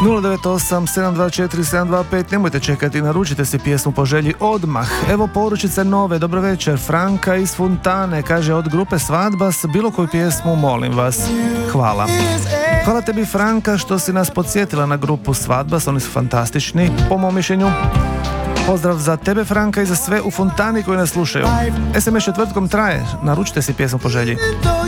098 724 725. Nemojte čekati, naručite si pjesmu po želji odmah. Evo poručice nove. Dobro večer, Franka iz Fontane kaže od grupe Svadbas bilo koju pjesmu, molim vas. Hvala. Hvala tebi, Franka, što si nas podsjetila na grupu Svadbas, oni su fantastični po mom mišljenju. Pozdrav za tebe, Franka, i za sve u Fontani koji nas slušaju. SMS četvrtkom traje, naručite si pjesmu po želji.